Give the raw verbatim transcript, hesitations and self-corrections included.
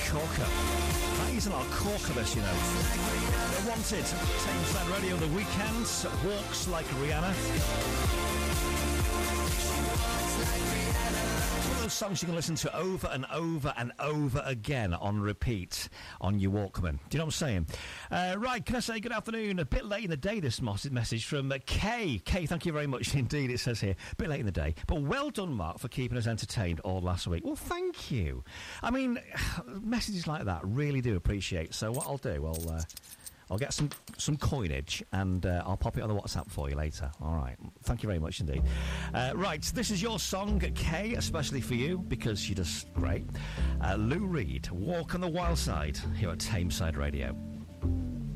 corker. That isn't our corker, this, you know. The Wanted, Tameside Radio, The Weekends, Walks Like Rihanna. One of those songs you can listen to over and over and over again on repeat on your Walkman. Do you know what I'm saying? Uh, right, can I say good afternoon? A bit late in the day, this message from uh, Kay. Kay, thank you very much indeed, it says here. A bit late in the day. But well done, Mark, for keeping us entertained all last week. Well, thank you. I mean, messages like that really do appreciate. So what I'll do, I'll... Uh, I'll get some some coinage and uh, I'll pop it on the WhatsApp for you later. All right. Thank you very much indeed. Uh, right, this is your song, Kay, especially for you, because you're just great. Uh, Lou Reed, Walk on the Wild Side, here at Tameside Radio.